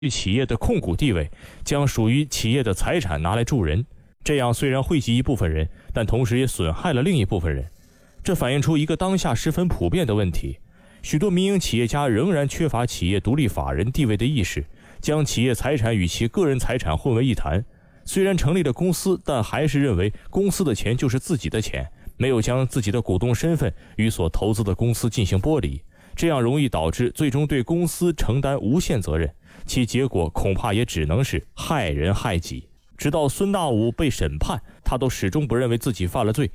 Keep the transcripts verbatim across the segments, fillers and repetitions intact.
企业的控股地位，将属于企业的财产拿来助人。这样虽然惠及一部分人，但同时也损害了另一部分人。这反映出一个当下十分普遍的问题：许多民营企业家仍然缺乏企业独立法人地位的意识，将企业财产与其个人财产混为一谈。虽然成立了公司，但还是认为公司的钱就是自己的钱，没有将自己的股东身份与所投资的公司进行剥离，这样容易导致最终对公司承担无限责任，其结果恐怕也只能是害人害己。直到孙大武被审判，他都始终不认为自己犯了罪。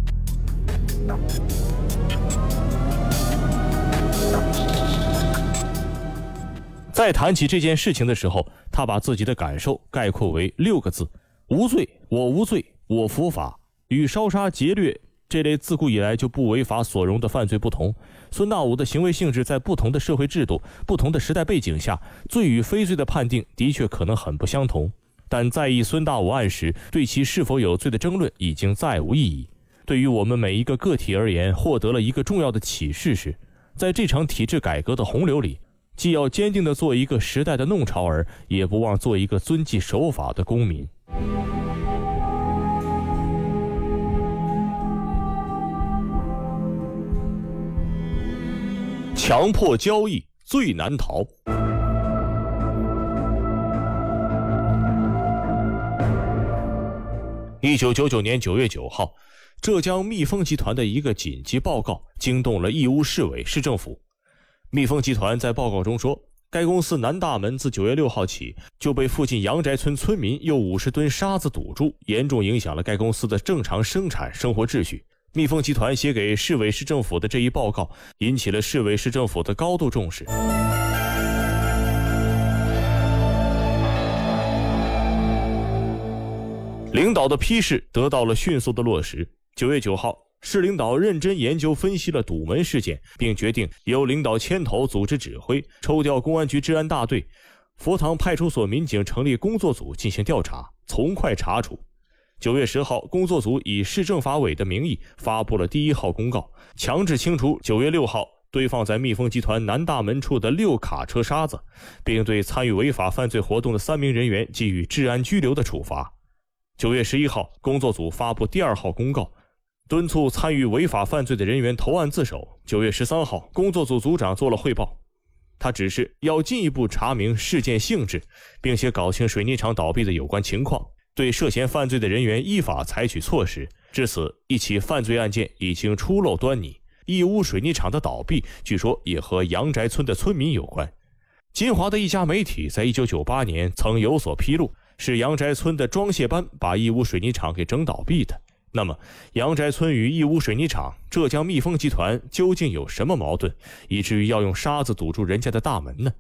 在谈起这件事情的时候，他把自己的感受概括为六个字：无罪，我无罪，我伏法。与烧杀劫掠这类自古以来就不违法所容的犯罪不同，孙大武的行为性质在不同的社会制度、不同的时代背景下，罪与非罪的判定的确可能很不相同。但在意孙大武案时，对其是否有罪的争论已经再无意义。对于我们每一个个体而言，获得了一个重要的启示是，在这场体制改革的洪流里，既要坚定地做一个时代的弄潮儿，也不忘做一个遵纪守法的公民。强迫交易最难逃。一九九九年九月九号，浙江蜜蜂集团的一个紧急报告惊动了义乌市委市政府。蜜蜂集团在报告中说，该公司南大门自九月六号起就被附近杨宅村村民用五十吨沙子堵住，严重影响了该公司的正常生产生活秩序。蜜蜂集团写给市委市政府的这一报告引起了市委市政府的高度重视。领导的批示得到了迅速的落实。九月九号，市领导认真研究分析了堵门事件，并决定由领导牵头组织指挥，抽调公安局治安大队、佛堂派出所民警成立工作组进行调查，从快查处。九月十号，工作组以市政法委的名义发布了第一号公告，强制清除九月六号堆放在蜜蜂集团南大门处的六卡车沙子，并对参与违法犯罪活动的三名人员给予治安拘留的处罚。九月十一号，工作组发布第二号公告，敦促参与违法犯罪的人员投案自首。九月十三号，工作组组长做了汇报，他指示要进一步查明事件性质，并且搞清水泥厂倒闭的有关情况，对涉嫌犯罪的人员依法采取措施。至此，一起犯罪案件已经初露端倪。义乌水泥厂的倒闭据说也和杨宅村的村民有关。金华的一家媒体在一九九八年曾有所披露，是杨宅村的装卸班把义乌水泥厂给整倒闭的。那么杨宅村与义乌水泥厂、浙江蜜蜂集团究竟有什么矛盾，以至于要用沙子堵住人家的大门呢？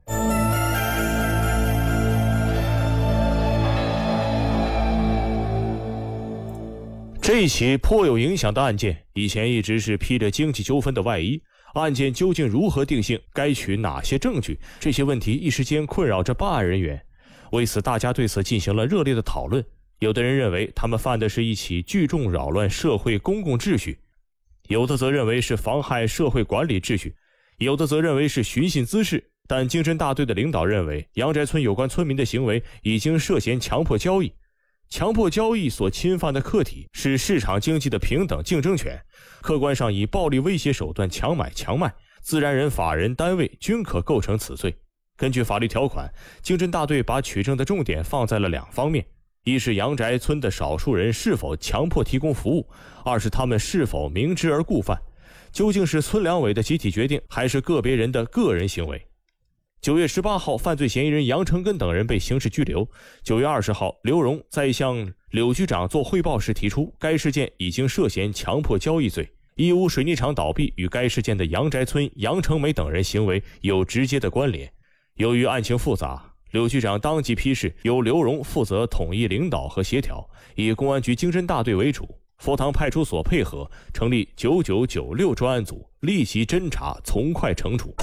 这一起颇有影响的案件，以前一直是披着经济纠纷的外衣。案件究竟如何定性，该取哪些证据，这些问题一时间困扰着办案人员。为此，大家对此进行了热烈的讨论。有的人认为他们犯的是一起聚众扰乱社会公共秩序，有的则认为是妨害社会管理秩序，有的则认为是寻衅滋事。但经侦大队的领导认为，杨宅村有关村民的行为已经涉嫌强迫交易。强迫交易所侵犯的客体是市场经济的平等竞争权，客观上以暴力威胁手段强买强卖，自然人、法人、单位均可构成此罪。根据法律条款，经侦大队把取证的重点放在了两方面：一是杨宅村的少数人是否强迫提供服务，二是他们是否明知而故犯。究竟是村两委的集体决定，还是个别人的个人行为？九月十八号，犯罪嫌疑人杨成根等人被刑事拘留。九月二十号，刘荣在向柳局长做汇报时提出，该事件已经涉嫌强迫交易罪。义乌水泥厂倒闭与该事件的杨宅村杨成梅等人行为有直接的关联。由于案情复杂，柳局长当即批示由刘荣负责统一领导和协调，以公安局经侦大队为主，佛堂派出所配合，成立九九九六专案组，立即侦查，从快惩处。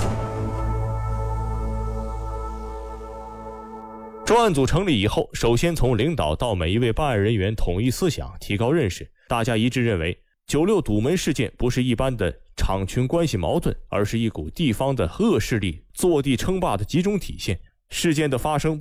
专案组成立以后，首先从领导到每一位办案人员统一思想，提高认识。大家一致认为，九六堵门事件不是一般的厂群关系矛盾，而是一股地方的恶势力坐地称霸的集中体现。 事件的发生